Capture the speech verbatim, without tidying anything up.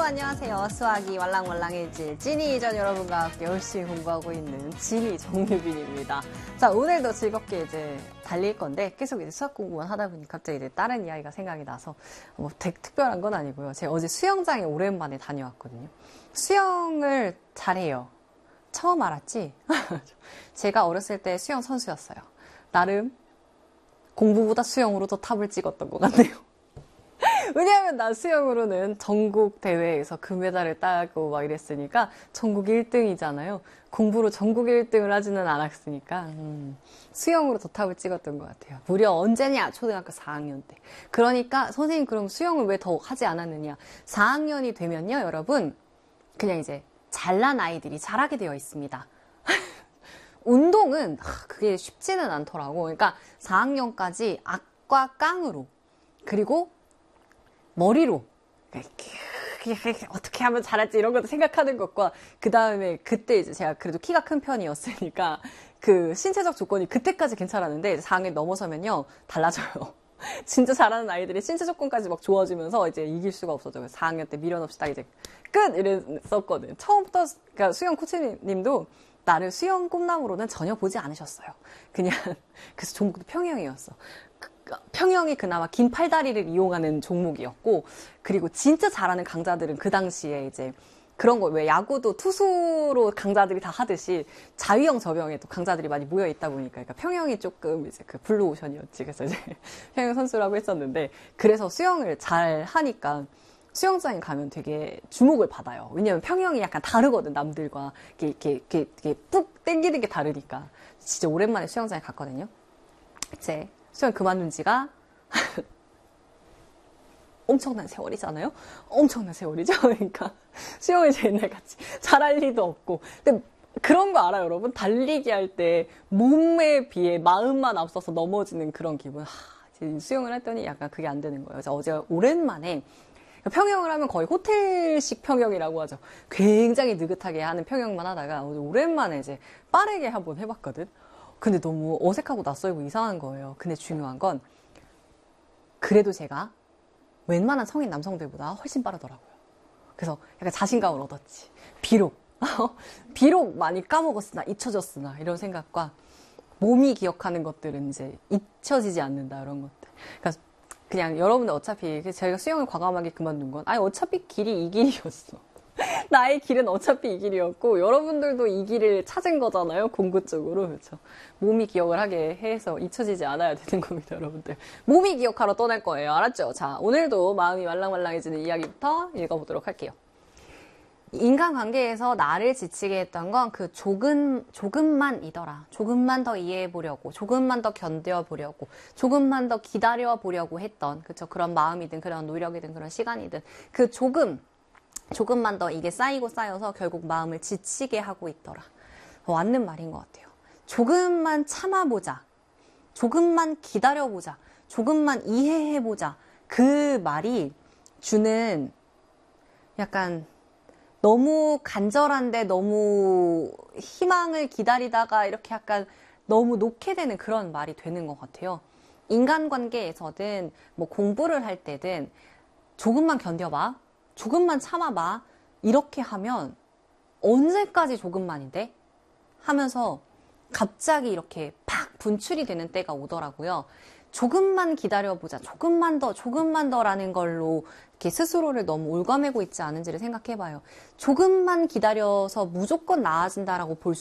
안녕하세요. 수학이 말랑말랑해질 지니전 여러분과 함께 열심히 공부하고 있는 지니 정유빈입니다. 자, 오늘도 즐겁게 이제 달릴 건데 계속 이제 수학 공부만 하다 보니 갑자기 이제 다른 이야기가 생각이 나서 뭐 되게 특별한 건 아니고요. 제가 어제 수영장에 오랜만에 다녀왔거든요. 수영을 잘해요. 처음 알았지? 제가 어렸을 때 수영 선수였어요. 나름 공부보다 수영으로 더 탑을 찍었던 것 같네요. 왜냐하면 나 수영으로는 전국 대회에서 금메달을 따고 막 이랬으니까 전국 일 등이잖아요. 공부로 전국 일 등을 하지는 않았으니까 음, 수영으로 더 탑을 찍었던 것 같아요. 무려 언제냐? 초등학교 사 학년 때. 그러니까 선생님 그럼 수영을 왜 더 하지 않았느냐? 사 학년이 되면요, 여러분 그냥 이제 잘난 아이들이 잘하게 되어 있습니다. 운동은 그게 쉽지는 않더라고. 그러니까 사 학년까지 악과 깡으로 그리고 머리로 어떻게 하면 잘할지 이런 것도 생각하는 것과 그 다음에 그때 이제 제가 그래도 키가 큰 편이었으니까 그 신체적 조건이 그때까지 괜찮았는데 사 학년 넘어서면요 달라져요. 진짜 잘하는 아이들이 신체 조건까지 막 좋아지면서 이제 이길 수가 없어져요. 사 학년 때 미련없이 딱 이제 끝! 이랬었거든. 처음부터 그러니까 수영 코치님도 나를 수영 꿈나무로는 전혀 보지 않으셨어요. 그냥 그래서 종목도 평영이었어. 평영이 그나마 긴 팔다리를 이용하는 종목이었고, 그리고 진짜 잘하는 강자들은 그 당시에 이제 그런 거, 왜 야구도 투수로 강자들이 다 하듯이 자유형 저병에 또 강자들이 많이 모여 있다 보니까, 그러니까 평영이 조금 이제 그 블루오션이었지. 그래서 이제 평영 선수라고 했었는데, 그래서 수영을 잘 하니까 수영장에 가면 되게 주목을 받아요. 왜냐면 평영이 약간 다르거든, 남들과. 이렇게, 이렇게, 이렇게, 이렇게 푹 땡기는 게 다르니까. 진짜 오랜만에 수영장에 갔거든요. 이제 수영 그만둔 지가 엄청난 세월이잖아요? 엄청난 세월이죠? 그러니까 수영을 이제 옛날같이 잘할 리도 없고. 근데 그런 거 알아요, 여러분? 달리기 할 때 몸에 비해 마음만 앞서서 넘어지는 그런 기분. 하, 수영을 했더니 약간 그게 안 되는 거예요. 그래서 어제 오랜만에 평영을 하면 거의 호텔식 평영이라고 하죠. 굉장히 느긋하게 하는 평영만 하다가 어제 오랜만에 이제 빠르게 한번 해봤거든. 근데 너무 어색하고 낯설고 이상한 거예요. 근데 중요한 건 그래도 제가 웬만한 성인 남성들보다 훨씬 빠르더라고요. 그래서 약간 자신감을 얻었지. 비록 비록 많이 까먹었으나 잊혀졌으나 이런 생각과 몸이 기억하는 것들은 이제 잊혀지지 않는다 이런 것들. 그러니까 그냥 여러분들 어차피 제가 수영을 과감하게 그만둔 건 아니 어차피 길이 이 길이었어. 나의 길은 어차피 이 길이었고 여러분들도 이 길을 찾은 거잖아요. 공부 쪽으로. 그렇죠. 몸이 기억을 하게 해서 잊혀지지 않아야 되는 겁니다. 여러분들. 몸이 기억하러 떠날 거예요. 알았죠? 자, 오늘도 마음이 말랑말랑해지는 이야기부터 읽어보도록 할게요. 인간관계에서 나를 지치게 했던 건 그 조금, 조금만이더라. 조금만 더 이해해보려고, 조금만 더 견뎌보려고, 조금만 더 기다려보려고 했던, 그쵸. 그런 마음이든, 그런 노력이든, 그런 시간이든, 그 조금, 조금만 더 이게 쌓이고 쌓여서 결국 마음을 지치게 하고 있더라. 맞는 말인 것 같아요. 조금만 참아보자. 조금만 기다려보자. 조금만 이해해보자. 그 말이 주는 약간 너무 간절한데 너무 희망을 기다리다가 이렇게 약간 너무 놓게 되는 그런 말이 되는 것 같아요. 인간관계에서든 뭐 공부를 할 때든 조금만 견뎌봐. 조금만 참아봐. 이렇게 하면 언제까지 조금만인데? 하면서 갑자기 이렇게 팍 분출이 되는 때가 오더라고요. 조금만 기다려보자. 조금만 더, 조금만 더라는 걸로 이렇게 스스로를 너무 올가매고 있지 않은지를 생각해봐요. 조금만 기다려서 무조건 나아진다라고 볼 수